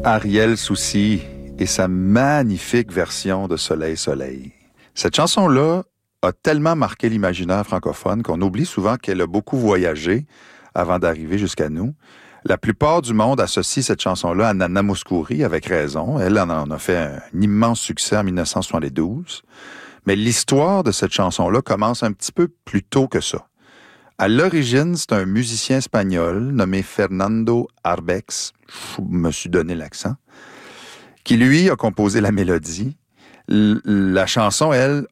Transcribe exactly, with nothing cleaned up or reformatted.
Ariel Soucy et sa magnifique version de Soleil, Soleil. Cette chanson-là a tellement marqué l'imaginaire francophone qu'on oublie souvent qu'elle a beaucoup voyagé avant d'arriver jusqu'à nous. La plupart du monde associe cette chanson-là à Nana Mouskouri, avec raison. Elle en a fait un immense succès en dix-neuf cent soixante-douze. Mais l'histoire de cette chanson-là commence un petit peu plus tôt que ça. À l'origine, c'est un musicien espagnol nommé Fernando Arbex, je me suis donné l'accent, qui lui a composé la mélodie. L- la chanson, elle,